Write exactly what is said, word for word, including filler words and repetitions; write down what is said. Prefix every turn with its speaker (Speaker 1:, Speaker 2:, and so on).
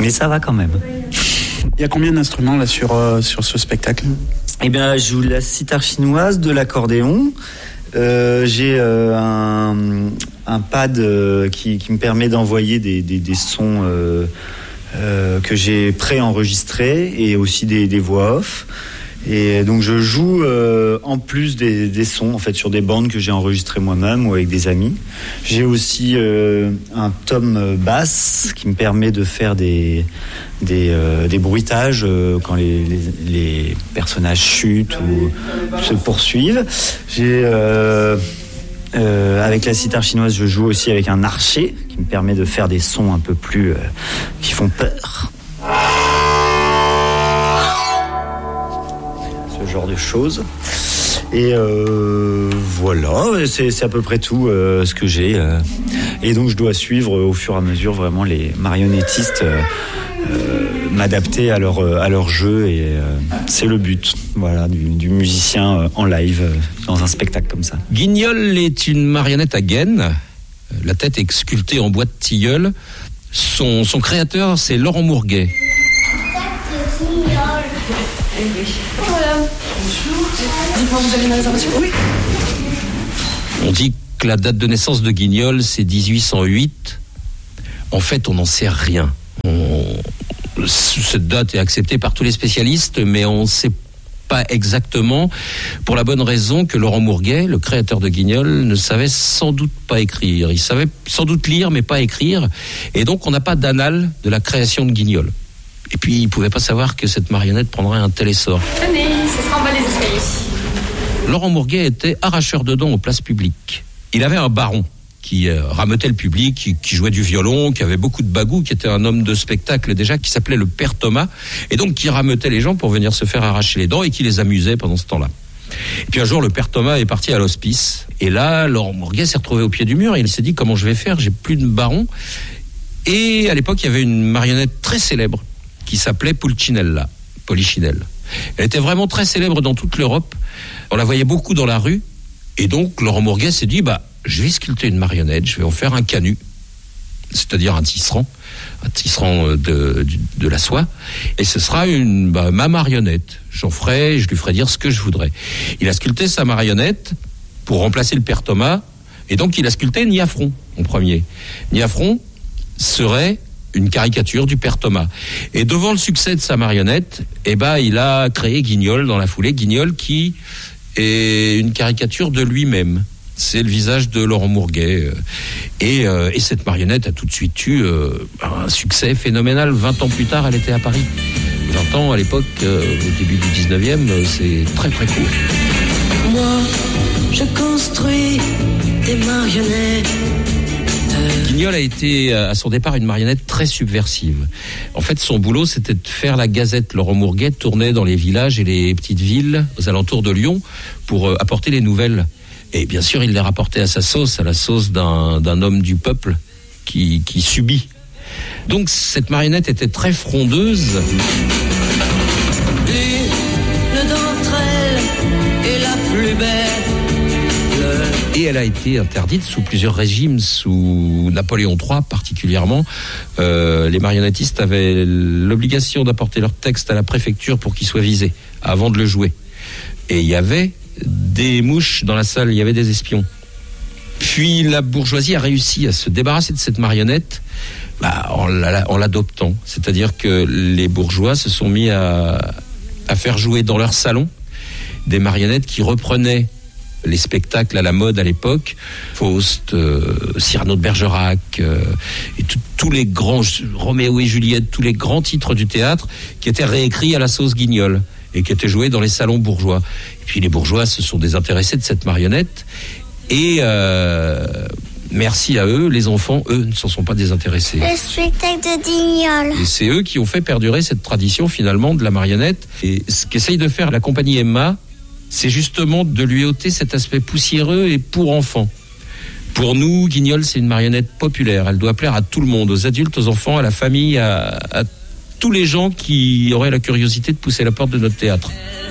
Speaker 1: mais ça va quand même.
Speaker 2: Il y a combien d'instruments là sur, euh, sur ce spectacle ?
Speaker 1: Eh bien, je joue de la sitar chinoise, de l'accordéon. Euh, j'ai euh, un, un pad euh, qui, qui me permet d'envoyer des, des, des sons euh, euh, que j'ai pré-enregistrés et aussi des, des voix off. Et donc je joue euh, en plus des, des sons en fait sur des bandes que j'ai enregistrées moi-même ou avec des amis. J'ai aussi euh, un tom basse qui me permet de faire des des, euh, des bruitages euh, quand les, les, les personnages chutent ou se poursuivent. J'ai euh, euh, avec la sitar chinoise, je joue aussi avec un archet qui me permet de faire des sons un peu plus euh, qui font peur. Ce genre de choses. Et euh, voilà, c'est, c'est à peu près tout euh, ce que j'ai. Euh. Et donc je dois suivre euh, au fur et à mesure vraiment les marionnettistes, euh, euh, m'adapter à leur, à leur jeu. Et euh, c'est le but voilà, du, du musicien euh, en live euh, dans un spectacle comme ça.
Speaker 3: Guignol est une marionnette à gaine. La tête est sculptée en bois de tilleul. Son, son créateur, c'est Laurent Mourguet.
Speaker 4: Vous avez une réservation ? Oui.
Speaker 3: On dit que la date de naissance de Guignol, c'est dix-huit cent huit. En fait, on n'en sait rien. On... Cette date est acceptée par tous les spécialistes, mais on ne sait pas exactement, pour la bonne raison que Laurent Mourguet, le créateur de Guignol, ne savait sans doute pas écrire. Il savait sans doute lire, mais pas écrire. Et donc, on n'a pas d'annales de la création de Guignol. Et puis, il ne pouvait pas savoir que cette marionnette prendrait un tel essor.
Speaker 4: Tenez, ce sera en bas des escaliers.
Speaker 3: Laurent Mourguet était arracheur de dents aux places publiques. Il avait un baron qui euh, rameutait le public, qui, qui jouait du violon, qui avait beaucoup de bagou, qui était un homme de spectacle déjà, qui s'appelait le Père Thomas, et donc qui rameutait les gens pour venir se faire arracher les dents et qui les amusait pendant ce temps-là. Et puis un jour, le Père Thomas est parti à l'hospice, et là, Laurent Mourguet s'est retrouvé au pied du mur, et il s'est dit, comment je vais faire ? J'ai plus de baron. Et à l'époque, il y avait une marionnette très célèbre, qui s'appelait Pulcinella, Polichinelle. Elle était vraiment très célèbre dans toute l'Europe. On la voyait beaucoup dans la rue. Et donc, Laurent Mourguet s'est dit, bah, je vais sculpter une marionnette, je vais en faire un canut, c'est-à-dire un tisserand, un tisserand de, de, de la soie. Et ce sera une, bah, ma marionnette. J'en ferai, je lui ferai dire ce que je voudrais. Il a sculpté sa marionnette pour remplacer le Père Thomas. Et donc, il a sculpté Niafron en premier. Niafron serait une caricature du Père Thomas. Et devant le succès de sa marionnette, eh ben, il a créé Guignol dans la foulée. Guignol qui est une caricature de lui-même. C'est le visage de Laurent Mourguet. Et, euh, et cette marionnette a tout de suite eu euh, un succès phénoménal. vingt ans plus tard, elle était à Paris. vingt ans, à l'époque, euh, au début du dix-neuvième, c'est très très court.
Speaker 5: Moi, je construis des marionnettes.
Speaker 3: Guignol a été à son départ une marionnette très subversive. En fait, son boulot, c'était de faire la gazette. Laurent Mourguet tournait dans les villages et les petites villes aux alentours de Lyon pour apporter les nouvelles. Et bien sûr, il les rapportait à sa sauce, à la sauce d'un, d'un homme du peuple qui, qui subit. Donc, cette marionnette était très frondeuse.
Speaker 5: L'une d'entre elles est la plus belle.
Speaker 3: Et elle a été interdite sous plusieurs régimes, sous Napoléon trois particulièrement. Euh, les marionnettistes avaient l'obligation d'apporter leur texte à la préfecture pour qu'il soit visé, avant de le jouer. Et il y avait des mouches dans la salle, il y avait des espions. Puis la bourgeoisie a réussi à se débarrasser de cette marionnette bah, en, la, en l'adoptant. C'est-à-dire que les bourgeois se sont mis à, à faire jouer dans leur salon des marionnettes qui reprenaient les spectacles à la mode à l'époque, Faust, euh, Cyrano de Bergerac, euh, et tous les grands, Roméo et Juliette, tous les grands titres du théâtre qui étaient réécrits à la sauce Guignol et qui étaient joués dans les salons bourgeois. Et puis les bourgeois se sont désintéressés de cette marionnette et euh, merci à eux, les enfants, eux, ne s'en sont pas désintéressés.
Speaker 6: Le spectacle de Guignol.
Speaker 3: Et c'est eux qui ont fait perdurer cette tradition finalement de la marionnette. Et ce qu'essaye de faire la compagnie Emma, c'est justement de lui ôter cet aspect poussiéreux et pour enfants. Pour nous, Guignol, c'est une marionnette populaire. Elle doit plaire à tout le monde, aux adultes, aux enfants, à la famille, à, à tous les gens qui auraient la curiosité de pousser la porte de notre théâtre.